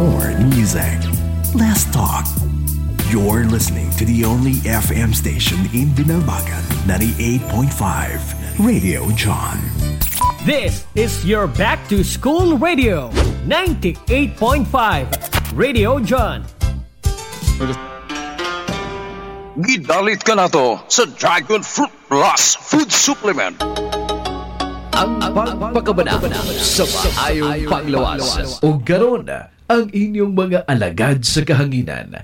More music, less talk. You're listening to the only FM station in Binalbagan, 98.5 Radio John. This is your back to school radio, 98.5 Radio John. Gidalit ka na to sa Dragon Fruit Plus Food Supplement. Ang pagpakabana sa maayong panglawas. O garon ang inyong mga alagad sa kahanginan,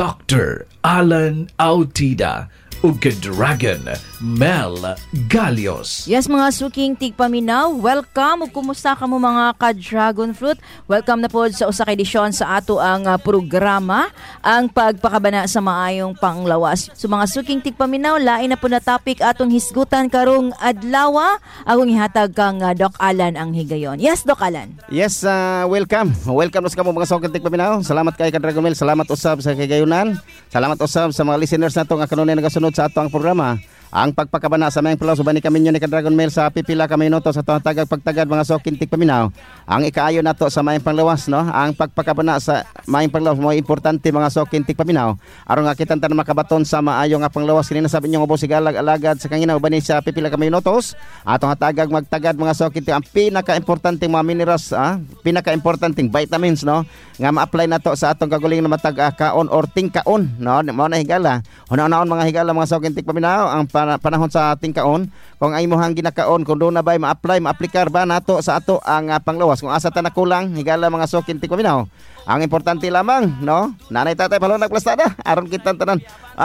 Dr. Alan Autida o Dragon Mel Galios. Yes, mga suking tigpaminaw, welcome. Ug kumusta ka mo mga ka-dragon fruit? Welcome na po sa usa ka edisyon sa ato ang programa, ang pagpakabana sa maayong panglawas. So mga suking tigpaminaw, lain na po na topic atong hisgutan karong adlaw. Akong ihatag kang Doc Alan ang higayon. Yes, Doc Alan. Yes, welcome. Welcome sa kamo mga suking tigpaminaw. Salamat kay ka-Dragon Mel. Salamat usab sa higayonan. Salamat usab sa mga listeners nato nga kanunay nagasunod sa ato ang programa. Ang pagpakabana sa mayang pulaw subani kami nyo ni ka-Dragon Mel sa pipila kami minuto sa tuwang tagag pagtagad mga sokin tigpaminaw. Ang ikaayo nato sa mayang panglawas, no? Ang pagpakabana sa mayang panglawas mo importante mga sokin tigpaminaw. Aron nga kitan tan makabaton sa maayo nga panglawas kini nasabi nyo ubo sigalag alagad sa kangina ubani sa pipila kami minutos. Atong tagag magtagad mga sokin ang pinaka-importante mga minerals, pinaka-importanting vitamins, no? Nga ma-apply nato sa atong kaguling na matag kaon or tingkaon, no? Mao na higala. Una-unaon mga higala mga sokin tigpaminaw ang panahon sa ating kaon, kung ay mohang ginakaon, kung doon na ba'y ma-apply, ma-applikar ba nato sa ato ang panglawas, kung asa ta na kulang higala mga sokin tigpaminaw. Ang importante lamang, no, nanay tatay palong nagplastada aron kita tanan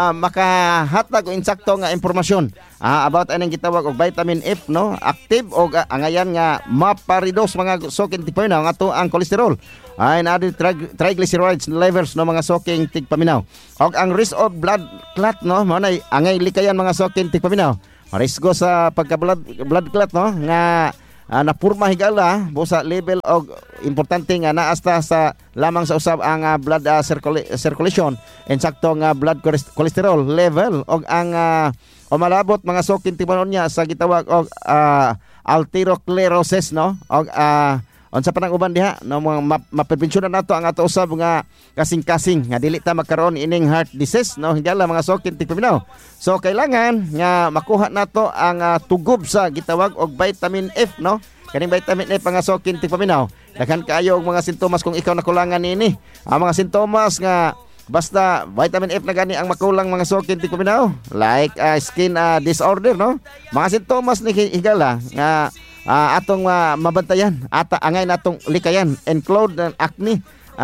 makahatag o insakto nga impormasyon about anong gitawag og vitamin F, no, active o angayan nga maparidos mga sokin tigpaminaw nga to ang kolesterol ay naadi triglycerides levels, no, mga soking tigpaminaw. Og ang risk of blood clot, no, mo nay angay likayan mga soking tigpaminaw. Risgo sa pagka blood clot, no, nga napurma higala busa level og importante nga naasta sa lamang sa usab ang blood circulation insakto nga blood cholesterol level og ang malabot mga sokin tigpaminaw niya sa gitawag og atherosclerosis, no, og unsa pa nang uban diha, no, maprebensyunan nato ang ato usab nga kasing-kasing nga dili ta magkaroon ining heart disease, no, higala mga sokin tigpaminaw. So kailangan nga makuha nato ang tugob sa gitawag og vitamin F, no. Kaning vitamin F nga sokin tigpaminaw. Daghan kaayo og mga sintomas kung ikaw nakulangan niini. Ang mga sintomas nga basta vitamin F na gani ang makulang mga sokin tigpaminaw, like skin disorder, no. Mga sintomas ni higala nga atong mabantayan ata angay natong likayan include acne,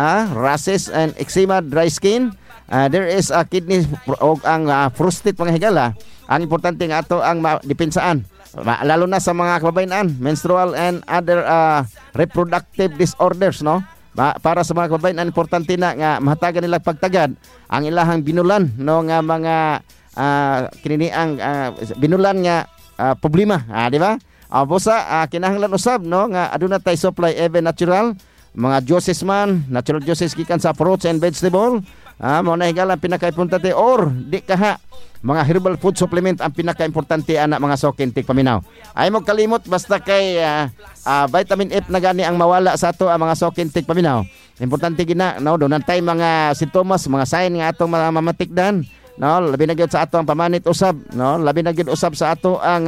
rashes and eczema, dry skin, there is a kidney og ang prostate mga higala. Ang importante nga ato ang dipensaan lalo na sa mga kababayan, menstrual and other reproductive disorders, no. Para sa mga kababayan importante na nga mahatagan nila pagtagad ang ilahang binulan, no, nga mga kinini ang binulan nga problema, di ba? Bosa kinahanglan usab, no, nga aduna tay supply even natural mga juices man, natural juices gikan sa fruits and vegetable. Mao na higala pinaka-importante or di kaha mga herbal food supplement ang pinaka-importante ana mga sokin tigpaminaw. Ay mo kalimot basta kay vitamin F na gani ang mawala sa ato ang mga sokin tigpaminaw. Importante gina, no, do nantay mga sintomas, mga sign nga atong mamatikdan, no, labi na gyud sa ato ang pamanit usab, no, labi na gyud usab sa ato ang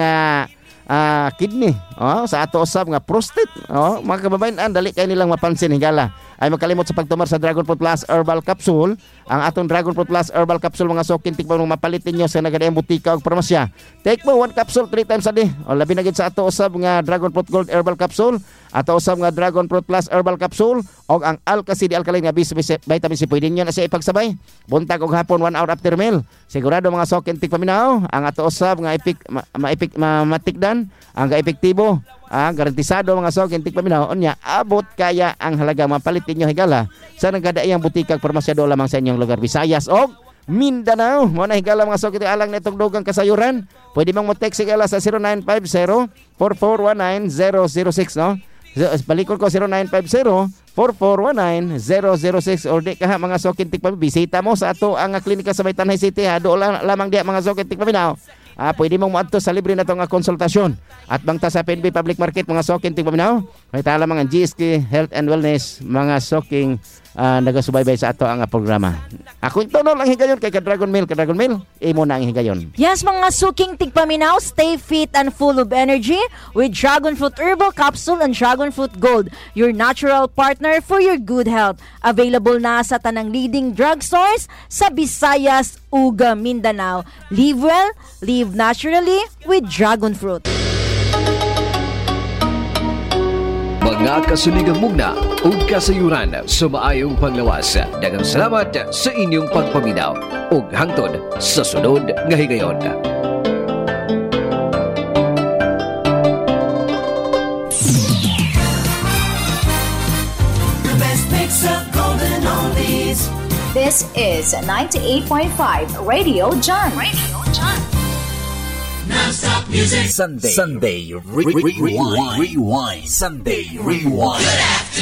kidney, sa ato usab nga prostate, mga kababayan dali kay nilang mapansin higala. Ay magkalimot sa pagtumar sa Dragon Fruit Plus Herbal Capsule. Ang atong Dragon Fruit Plus Herbal Capsule mga sokin tigpaminaw mapalitin nyo sa nagadayang butika o parmasya. Take mo 1 capsule 3 times a day. O labi na gid sa ato usab nga Dragon Fruit Gold Herbal Capsule, ato usab nga Dragon Fruit Plus Herbal Capsule og ang Alka-CD Alkaline nga vitamin C pwede nyo na siya ipagsabay buntag og hapon 1 hour after meal. Sigurado mga sokin tigpaminaw ang ato usab nga matikdan ang epektibo, garantisado mga sokin tigpaminaw unya abot kaya ang halaga mapalitin nyo higala sa nagadaiyang butikag parmasyado lamang sa inyong lugar Visayas og Mindanao. Mo na higala mga sokin alang netong dugang kasayuran, pwede mong mo-text higala sa 0950-4419-006, no. Balikod ko 0950-4419-006 or di kaha mga sokin tigpaminaw bisita mo sa ato ang klinika sa May Tanay City, doon lamang diya mga sokin tigpaminaw. pwede mong moadto sa libre na to nga konsultasyon. At bangta sa PNB Public Market mga soking tigpaminaw. May tala mga GSK Health and Wellness mga soking nagasubaybay sa ato ang programa. Ako ito no lang higayon kay Dragon Mill, imo na ang higayon. Yes, mga suking tigpaminaw, stay fit and full of energy with Dragon Fruit Herbal Capsule and Dragon Fruit Gold, your natural partner for your good health. Available na sa tanang leading drugstores sa Visayas, Uga, Mindanao. Live well, live naturally with Dragon Fruit. Mga kasuligang mugna o kasayuran sa maayong panglawas. Daghang salamat sa inyong pagpaminaw ug hangtod sa sunod nga higayon. The best mix of golden oldies. This is 98.5 Radio John. Non-stop music. Sunday Rewind. Sunday Rewind. Good afternoon.